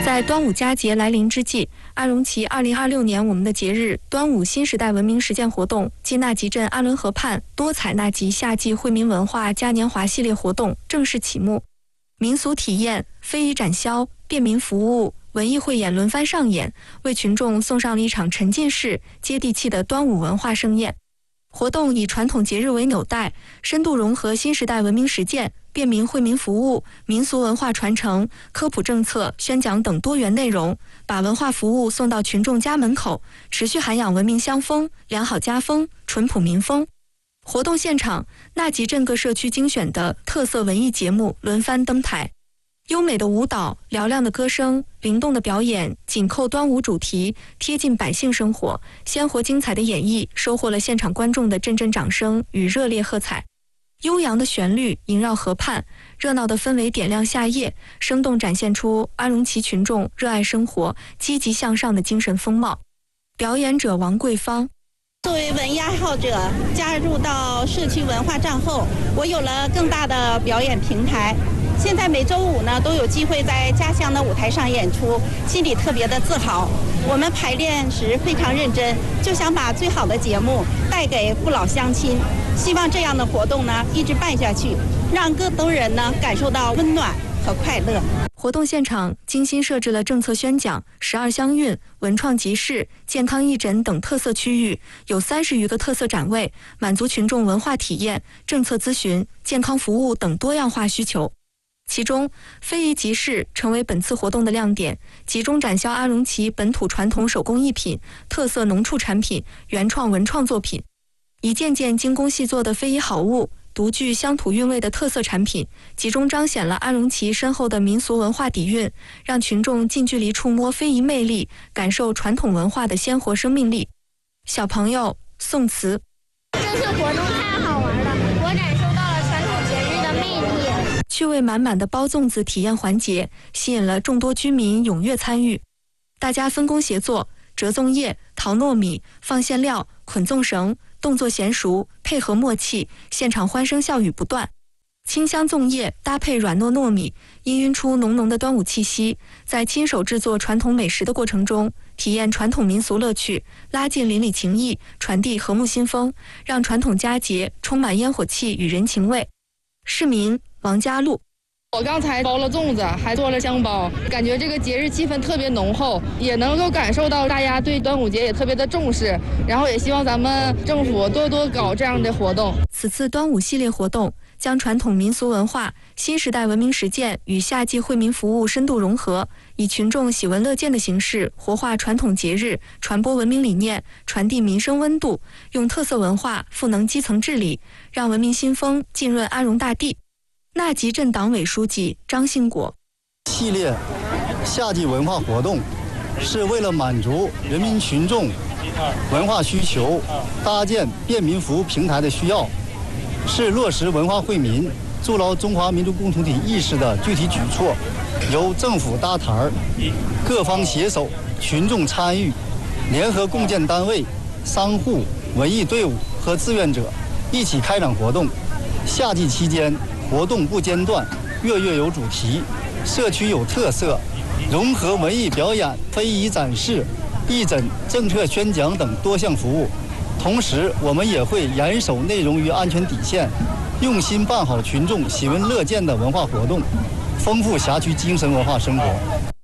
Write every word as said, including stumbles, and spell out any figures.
在端午佳节来临之际，阿荣旗二零二六年我们的节日端午新时代文明实践活动暨纳吉镇阿伦河畔多彩纳吉夏季惠民文化嘉年华系列活动正式启幕，民俗体验、非遗展销、便民服务、文艺汇演轮番上演，为群众送上了一场沉浸式、接地气的端午文化盛宴。活动以传统节日为纽带，深度融合新时代文明实践、便民惠民服务、民俗文化传承、科普政策宣讲等多元内容，把文化服务送到群众家门口，持续涵养文明乡风、良好家风、淳朴民风。活动现场，纳吉镇各社区精选的特色文艺节目轮番登台，优美的舞蹈、嘹亮的歌声、灵动的表演，紧扣端午主题，贴近百姓生活，鲜活精彩的演绎收获了现场观众的阵阵掌声与热烈喝彩。悠扬的旋律萦绕河畔，热闹的氛围点亮夏夜，生动展现出阿荣旗群众热爱生活、积极向上的精神风貌。表演者王桂芳。 作为文艺爱好者，加入到社区文化站后，我有了更大的表演平台。现在每周五呢都有机会在家乡的舞台上演出，心里特别的自豪。我们排练时非常认真，就想把最好的节目带给父老乡亲。希望这样的活动呢一直办下去，让更多人呢感受到温暖和快乐。 活动现场精心设置了政策宣讲、十二乡韵、文创集市、健康义诊等特色区域，有三十余个特色展位，满足群众文化体验、政策咨询、健康服务等多样化需求。其中，非遗集市成为本次活动的亮点，集中展销阿荣旗本土传统手工艺品、特色农畜产品、原创文创作品，一件件精工细作的非遗好物，独具乡土韵味的特色产品，集中彰显了阿荣旗深厚的民俗文化底蕴，让群众近距离触摸非遗魅力，感受传统文化的鲜活生命力。小朋友宋词， 这次活动太好玩了，我感受到了传统节日的魅力。 趣味满满的包粽子体验环节吸引了众多居民踊跃参与，大家分工协作，折粽叶、淘糯米、放馅料、捆粽绳，动作娴熟，配合默契，现场欢声笑语不断。清香粽叶搭配软糯糯米，氤氲出浓浓的端午气息。在亲手制作传统美食的过程中，体验传统民俗乐趣，拉近邻里情谊，传递和睦新风，让传统佳节充满烟火气与人情味。市民王家路。 我刚才包了粽子，还做了香包，感觉这个节日气氛特别浓厚，也能够感受到大家对端午节也特别的重视，然后也希望咱们政府多多搞这样的活动。 此次端午系列活动将传统民俗文化、新时代文明实践与夏季惠民服务深度融合，以群众喜闻乐见的形式活化传统节日，传播文明理念，传递民生温度，用特色文化赋能基层治理，让文明新风浸润阿荣大地。纳吉镇党委书记张兴国。 系列夏季文化活动是为了满足人民群众文化需求，搭建便民服务平台的需要，是落实文化惠民、筑牢中华民族共同体意识的具体举措。由政府搭台儿，各方携手，群众参与，联合共建单位、商户、文艺队伍和志愿者一起开展活动。夏季期间，活动不间断，月月有主题，社区有特色，融合文艺表演、非遗展示、义诊、政策宣讲等多项服务。同时，我们也会严守内容与安全底线，用心办好群众喜闻乐见的文化活动，丰富辖区精神文化生活。